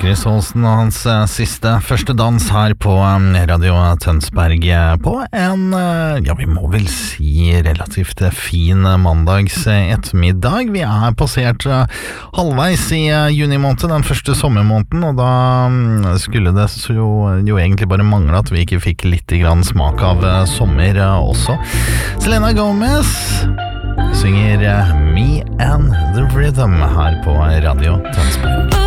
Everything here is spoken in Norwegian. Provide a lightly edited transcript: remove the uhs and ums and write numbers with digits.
Chris Olsen og hans første dans her på Radio Tønsberg på en, ja vi må vel si relativt fin mandags ettermiddag. Vi passert halvveis i juni måned, den første sommermåneden, og da skulle det jo egentlig bare mangle at vi ikke fikk litt grann smak av sommer også. Selena Gomez synger Me and the Rhythm her på Radio Tønsberg.